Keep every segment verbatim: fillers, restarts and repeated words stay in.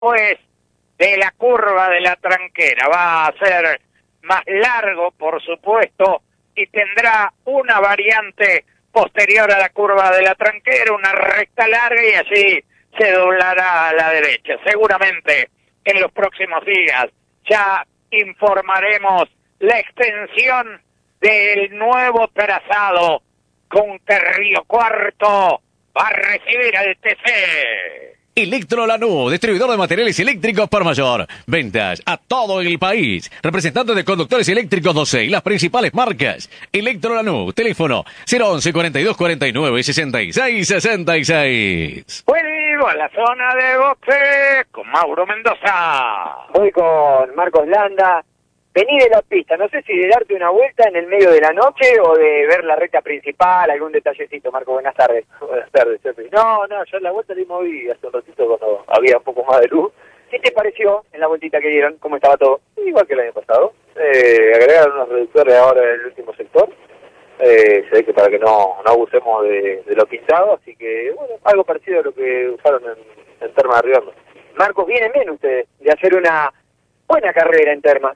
después de la curva de la Tranquera. Va a ser más largo, por supuesto, y tendrá una variante posterior a la curva de la Tranquera, una recta larga, y así se doblará a la derecha. Seguramente en los próximos días ya informaremos la extensión del nuevo trazado con que Río Cuarto va a recibir al T C. Electro Lanús, distribuidor de materiales eléctricos por mayor. Ventas a todo el país. Representante de conductores eléctricos doce y las principales marcas. Electro Lanús, teléfono cero once cuarenta y dos cuarenta y nueve sesenta y seis sesenta y seis. Vuelvo a la zona de boxe con Mauro Mendoza. Voy con Marcos Landa. Vení de la pista, no sé si de darte una vuelta en el medio de la noche o de ver la recta principal, algún detallecito. Marco, buenas tardes. Buenas tardes, Chepe. No, no, yo en la vuelta le moví hace un ratito cuando había un poco más de luz. ¿Qué te pareció en la vueltita que dieron? ¿Cómo estaba todo? Igual que el año pasado. Eh, agregaron unos reductores ahora en el último sector. Eh, se ve que para que no, no abusemos de, de lo pintado, así que, bueno, algo parecido a lo que usaron en, en Termas de Riverno. Marcos, vienen bien ustedes de hacer una buena carrera en Termas.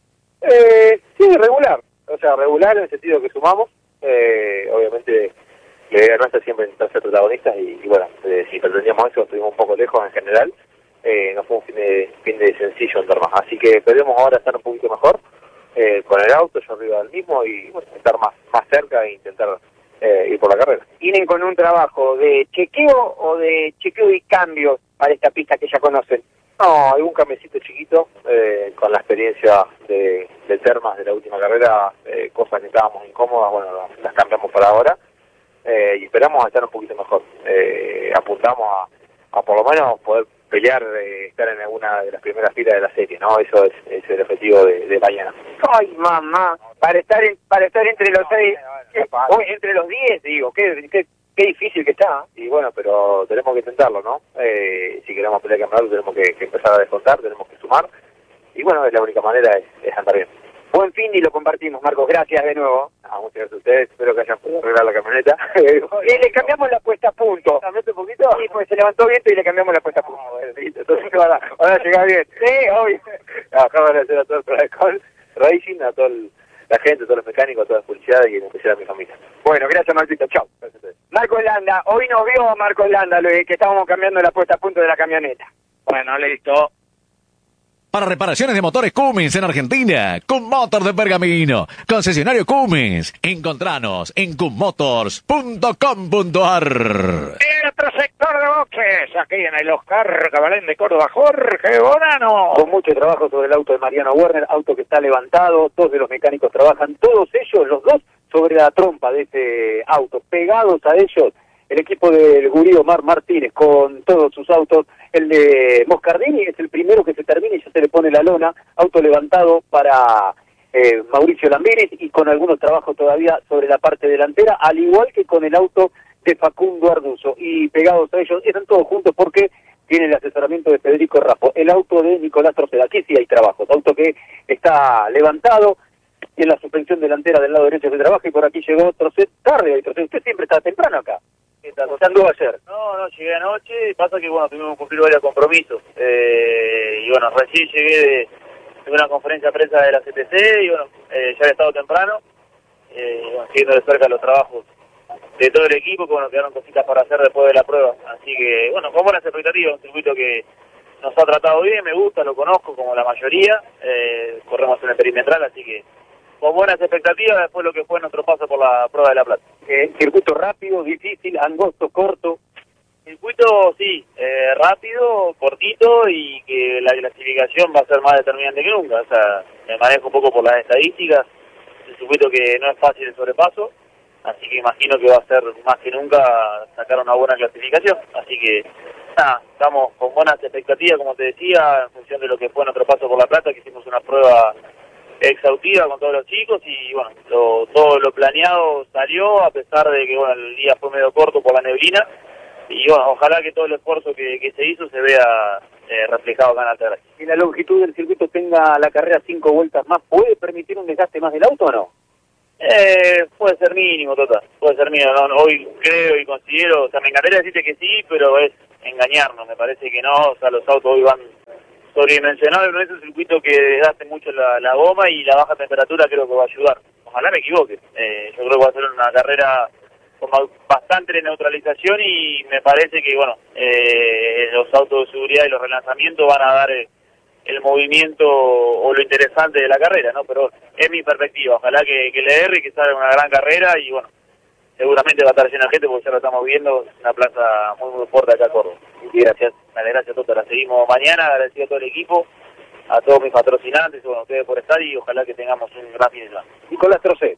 Eh, sí, regular, o sea, regular en el sentido que sumamos, eh, obviamente la idea nuestra siempre intentar ser protagonistas y, y bueno, eh, si pretendíamos eso estuvimos un poco lejos en general, eh, no fue un fin de, fin de sencillo en Termas, así que esperemos ahora estar un poquito mejor eh, con el auto, yo arriba del mismo y bueno, estar más, más cerca e intentar eh, ir por la carrera. ¿Vienen con un trabajo de chequeo o de chequeo y cambio para esta pista que ya conocen? No, algún cambiecito chiquito, eh, con la experiencia de, de Termas de la última carrera, eh, cosas que estábamos incómodas, bueno, las, las cambiamos para ahora, eh, y esperamos estar un poquito mejor. Eh, apuntamos a, a por lo menos poder pelear, eh, estar en alguna de las primeras filas de la serie, ¿no? Eso es, es el objetivo de, de mañana. Ay, mamá, para estar en, para estar entre los seis, hoy entre los diez, digo, qué, qué, qué difícil que está. Y bueno, pero tenemos que intentarlo, ¿no? Eh, si queremos pelear campeonato tenemos que, que empezar a descontar, tenemos que sumar. Y bueno, es la única manera es, es andar bien. Buen fin y lo compartimos, Marcos. Gracias de nuevo. Ah, muchas gracias a ustedes. Espero que hayan podido arreglar la camioneta. Y le cambiamos la puesta a punto. ¿Cambiaste un poquito? Sí, pues se levantó viento y le cambiamos la puesta a punto. Ah, bueno, listo. Entonces van a, van a llegar bien. Sí, obvio. Acá van a hacer a todo el Pracol Racing, a toda la gente, a todos los mecánicos, a toda la publicidad y en especial a mi familia. Bueno, gracias, Martito. Chao. Marcos Landa. Hoy nos vio Marcos Landa, lo que estábamos cambiando la puesta a punto de la camioneta. Bueno, listo. Para reparaciones de motores Cummins en Argentina, Cummotor de Pergamino, concesionario Cummins. Encontranos en cummotors punto com punto a r. El otro sector de boxes, aquí en el Oscar Cabalén de Córdoba, Jorge Bonano. Con mucho trabajo sobre el auto de Mariano Werner, auto que está levantado, dos de los mecánicos trabajan, todos ellos, los dos, sobre la trompa de este auto, pegados a ellos. El equipo del gurí Omar Martínez con todos sus autos. El de Moscardini es el primero que se termina y ya se le pone la lona. Auto levantado para eh, Mauricio Lambiris y con algunos trabajos todavía sobre la parte delantera, al igual que con el auto de Facundo Arduzo. Y pegados a ellos, están todos juntos porque tiene el asesoramiento de Federico Raffo. El auto de Nicolás Trocet, aquí sí hay trabajos. Auto que está levantado y en la suspensión delantera del lado derecho se trabaja y por aquí llegó Trocet tarde. Hoy Trocet, usted siempre está temprano acá. ¿Qué anduvo ayer? No, no, llegué anoche, pasa que bueno, tuvimos que cumplir varios compromisos, eh, y bueno, recién llegué de, de una conferencia de prensa de la C T C, y bueno, eh, ya había estado temprano, eh, y bueno, siguiendo de cerca los trabajos de todo el equipo, que bueno, quedaron cositas para hacer después de la prueba, así que bueno, con buenas expectativas, un circuito que nos ha tratado bien, me gusta, lo conozco como la mayoría, eh, corremos en el perimetral, así que con buenas expectativas después de lo que fue nuestro paso por la prueba de La Plata. Eh, circuito rápido, difícil, angosto, corto. Circuito, sí, eh, rápido, cortito y que la clasificación va a ser más determinante que nunca. O sea, me manejo un poco por las estadísticas. Es un circuito que no es fácil el sobrepaso, así que imagino que va a ser más que nunca sacar una buena clasificación. Así que, nada, estamos con buenas expectativas, como te decía, en función de lo que fue nuestro paso por La Plata, que hicimos una prueba exhaustiva con todos los chicos y bueno, lo, todo lo planeado salió a pesar de que bueno, el día fue medio corto por la neblina y bueno, ojalá que todo el esfuerzo que, que se hizo se vea eh, reflejado acá en Altagracia. Si la longitud del circuito tenga la carrera cinco vueltas más, ¿puede permitir un desgaste más del auto o no? Eh, puede ser mínimo, total, puede ser mínimo, no, hoy creo y considero, o sea, me encantaría decirte que sí, pero es engañarnos, me parece que no, o sea, los autos hoy van sobredimensionados, no es un circuito que desgaste mucho la, la goma y la baja temperatura creo que va a ayudar. Ojalá me equivoque, eh, yo creo que va a ser una carrera con bastante neutralización y me parece que, bueno, eh, los autos de seguridad y los relanzamientos van a dar el, el movimiento o lo interesante de la carrera, ¿no? Pero es mi perspectiva, ojalá que, que le erre y que salga una gran carrera y, bueno, seguramente va a estar llena de gente porque ya lo estamos viendo, es una plaza muy muy fuerte acá a Córdoba. Y gracias, dale, gracias a todos, la seguimos mañana, agradecido a todo el equipo, a todos mis patrocinantes, bueno, a ustedes por estar y ojalá que tengamos un gran fin de semana. Nicolás Trocé.